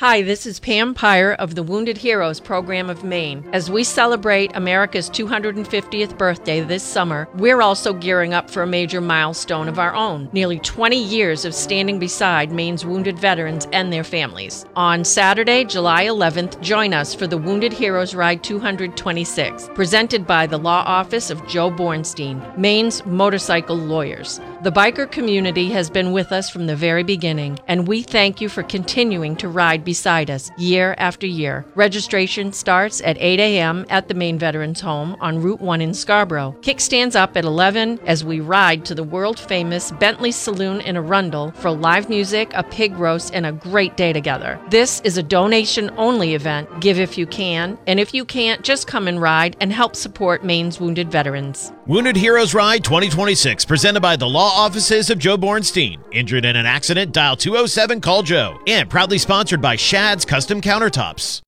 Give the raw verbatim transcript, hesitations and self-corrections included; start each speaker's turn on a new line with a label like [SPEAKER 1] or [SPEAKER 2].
[SPEAKER 1] Hi, this is Pam Pyre of the Wounded Heroes Program of Maine. As we celebrate America's two hundred fiftieth birthday this summer, we're also gearing up for a major milestone of our own, nearly twenty years of standing beside Maine's wounded veterans and their families. On Saturday, July eleventh, join us for the Wounded Heroes Ride two hundred twenty-six, presented by the Law Office of Joe Bornstein, Maine's motorcycle lawyers. The biker community has been with us from the very beginning, and we thank you for continuing to ride beside us year after year. Registration starts at eight a.m. at the Maine Veterans Home on Route one in Scarborough. Kickstands up at eleven as we ride to the world-famous Bentley Saloon in Arundel for live music, a pig roast, and a great day together. This is a donation-only event. Give if you can, and if you can't, just come and ride and help support Maine's wounded veterans.
[SPEAKER 2] Wounded Heroes Ride twenty twenty-six, presented by the Law Offices of Joe Bornstein. Injured in an accident? Dial two oh seven, call Joe. And proudly sponsored by Shad's Custom Countertops.